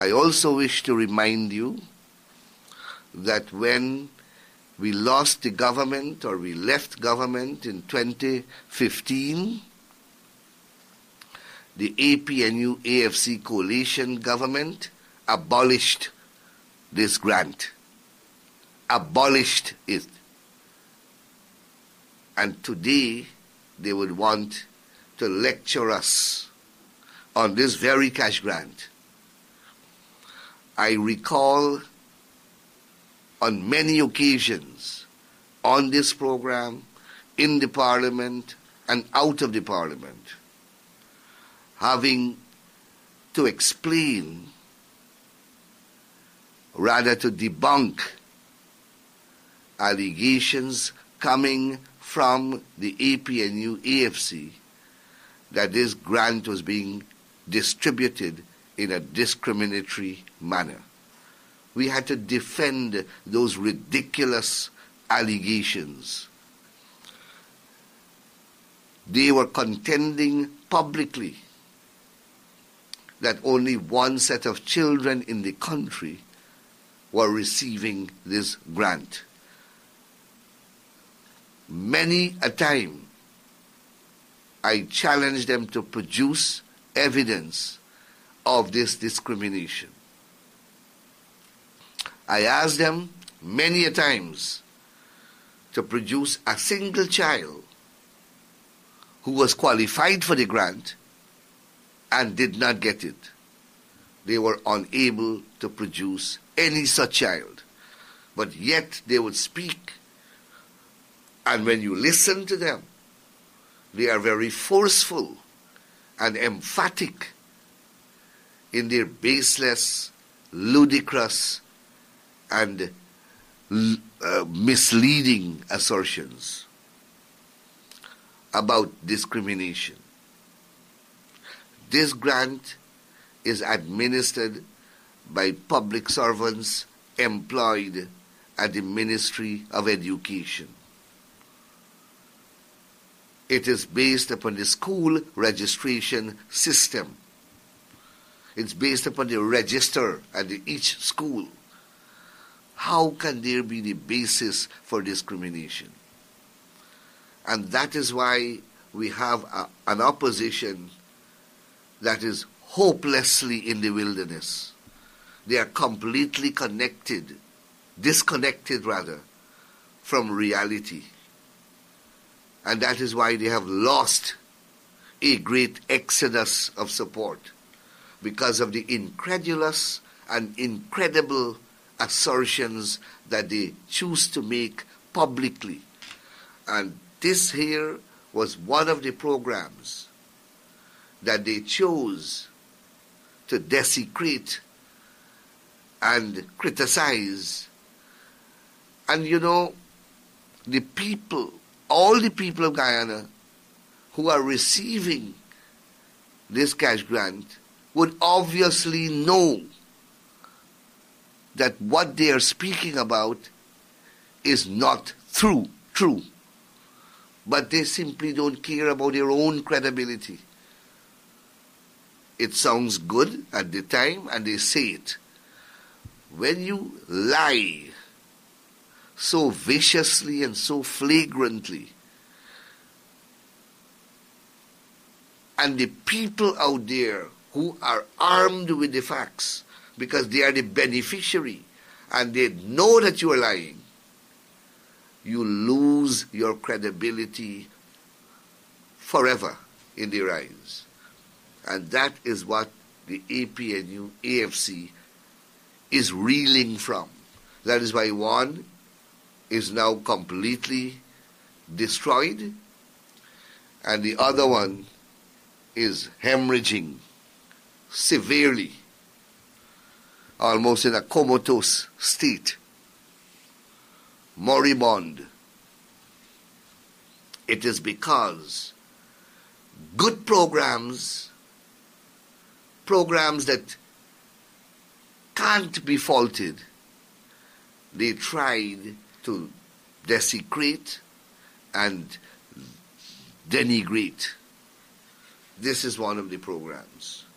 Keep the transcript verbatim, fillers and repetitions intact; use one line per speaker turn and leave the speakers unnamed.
I also wish to remind you that when we lost the government or we left government in twenty fifteen, the A P N U A F C coalition government abolished this grant, abolished it. And today they would want to lecture us on this very cash grant. I recall on many occasions on this program, in the parliament and out of the parliament, having to explain, rather to debunk, allegations coming from the A P N U A F C that this grant was being distributed in a discriminatory manner. We had to defend those ridiculous allegations. They were contending publicly that only one set of children in the country were receiving this grant. Many a time, I challenged them to produce evidence of this discrimination. I asked them many a times to produce a single child who was qualified for the grant and did not get it. They were unable to produce any such child. But yet they would speak, and when you listen to them, they are very forceful and emphatic in their baseless, ludicrous, and uh, misleading assertions about discrimination. This grant is administered by public servants employed at the Ministry of Education. It is based upon the school registration system. It's based upon the register at the, each school. How can there be the basis for discrimination? And that is why we have a, an opposition that is hopelessly in the wilderness. They are completely connected, disconnected rather, from reality. And that is why they have lost a great exodus of support, because of the incredulous and incredible assertions that they choose to make publicly. And this here was one of the programs that they chose to desecrate and criticize. And you know, the people, all the people of Guyana who are receiving this cash grant would obviously know that what they are speaking about is not true, true. But they simply don't care about their own credibility. It sounds good at the time, and they say it. When you lie so viciously and so flagrantly, and the people out there who are armed with the facts, because they are the beneficiary, and they know that you are lying, you lose your credibility forever in their eyes. And that is what the A P N U A F C is reeling from. That is why one is now completely destroyed, and the other one is hemorrhaging severely, almost in a comatose state, moribund. It is because good programs, programs that can't be faulted, they tried to desecrate and denigrate. This is one of the programs.